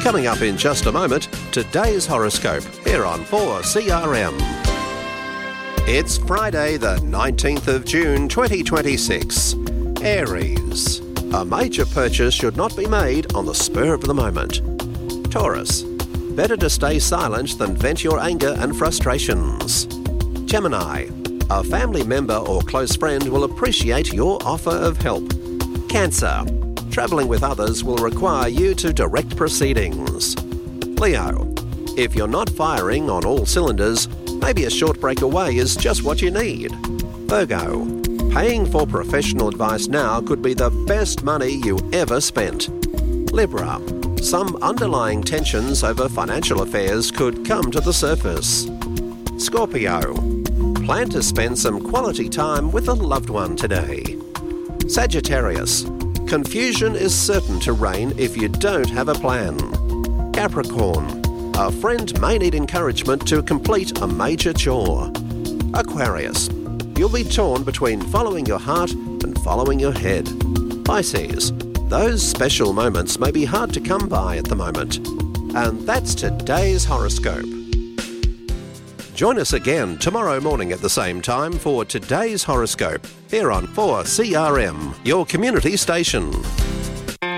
Coming up in just a moment, today's horoscope here on 4CRM. It's Friday the 19th of June 2026. Aries. A major purchase should not be made on the spur of the moment. Taurus. Better to stay silent than vent your anger and frustrations. Gemini. A family member or close friend will appreciate your offer of help. Cancer. Travelling with others will require you to direct proceedings. Leo. If you're not firing on all cylinders, maybe a short break away is just what you need. Virgo. Paying for professional advice now could be the best money you ever spent. Libra. Some underlying tensions over financial affairs could come to the surface. Scorpio. Plan to spend some quality time with a loved one today. Sagittarius. Confusion is certain to reign if you don't have a plan. Capricorn. A friend may need encouragement to complete a major chore. Aquarius. You'll be torn between following your heart and following your head. Pisces. Those special moments may be hard to come by at the moment. And that's today's horoscope. Join us again tomorrow morning at the same time for today's horoscope here on 4CRM, your community station.